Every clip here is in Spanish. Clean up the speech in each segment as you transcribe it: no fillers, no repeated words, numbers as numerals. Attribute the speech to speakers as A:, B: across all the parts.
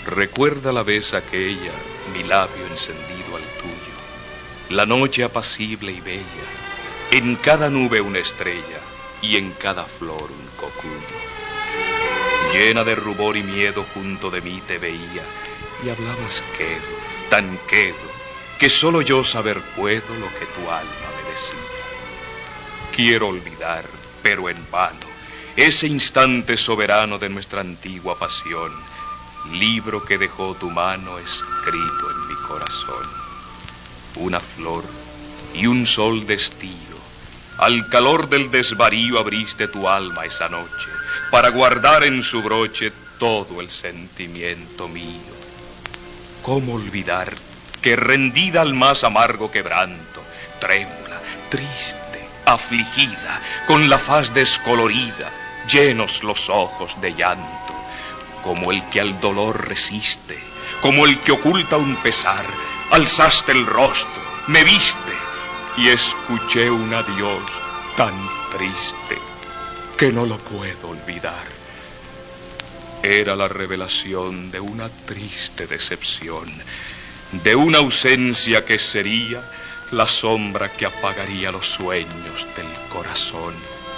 A: Recuerda la vez aquella, mi labio encendido al tuyo, la noche apacible y bella, en cada nube una estrella y en cada flor un cocuyo. Llena de rubor y miedo junto de mí te veía y hablabas quedo, tan quedo, que solo yo saber puedo lo que tu alma me decía. Quiero olvidar, pero en vano, ese instante soberano de nuestra antigua pasión, libro que dejó tu mano escrito en mi corazón. Una flor y un sol de estío, al calor del desvarío abriste tu alma esa noche, para guardar en su broche todo el sentimiento mío. ¿Cómo olvidar que rendida al más amargo quebranto, trémula, triste, afligida, con la faz descolorida, llenos los ojos de llanto, como el que al dolor resiste, como el que oculta un pesar, alzaste el rostro, me viste y escuché un adiós tan triste que no lo puedo olvidar. Era la revelación de una triste decepción, de una ausencia que sería la sombra que apagaría los sueños del corazón.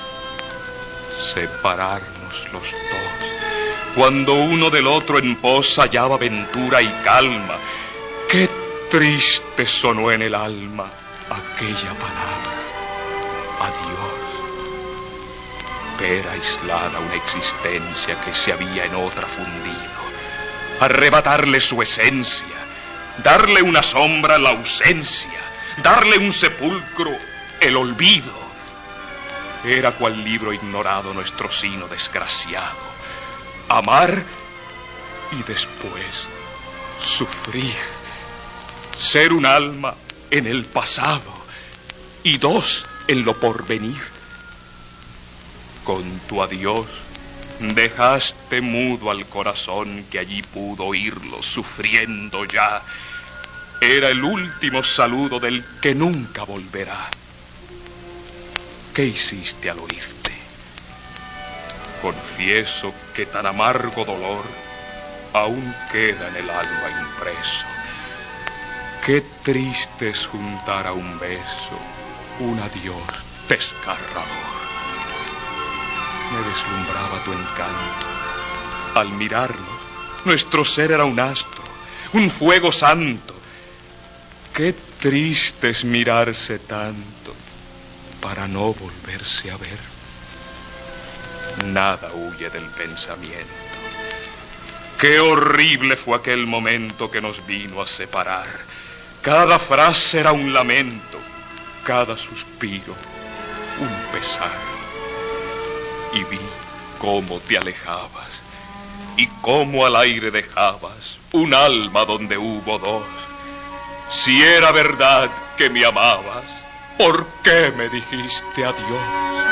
A: Separarnos los dos, cuando uno del otro en pos hallaba ventura y calma. Qué triste sonó en el alma aquella palabra, adiós. Ver aislada una existencia que se había en otra fundido, arrebatarle su esencia, darle una sombra la ausencia, darle un sepulcro el olvido. Era cual libro ignorado nuestro sino desgraciado, amar y después sufrir, ser un alma en el pasado y dos en lo porvenir. Con tu adiós dejaste mudo al corazón que allí pudo oírlo sufriendo ya. Era el último saludo del que nunca volverá. ¿Qué hiciste al oírte? Confieso que tan amargo dolor aún queda en el alma impreso. Qué triste es juntar a un beso un adiós desgarrador. Me deslumbraba tu encanto. Al mirarnos, nuestro ser era un astro, un fuego santo. Qué triste es mirarse tanto para no volverse a ver. Nada huye del pensamiento. Qué horrible fue aquel momento que nos vino a separar. Cada frase era un lamento, cada suspiro un pesar. Y vi cómo te alejabas y cómo al aire dejabas un alma donde hubo dos. Si era verdad que me amabas, ¿por qué me dijiste adiós?